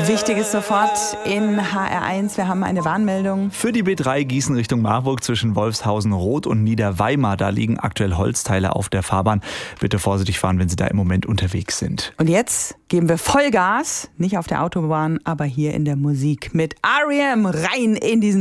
Wichtiges sofort in HR1. Wir haben eine Warnmeldung. Für die B3 Gießen Richtung Marburg zwischen Wolfshausen-Roth und Niederweimar. Da liegen aktuell Holzteile auf der Fahrbahn. Bitte vorsichtig fahren, wenn Sie da im Moment unterwegs sind. Und jetzt geben wir Vollgas, nicht auf der Autobahn, aber hier in der Musik mit R.E.M. rein in diesen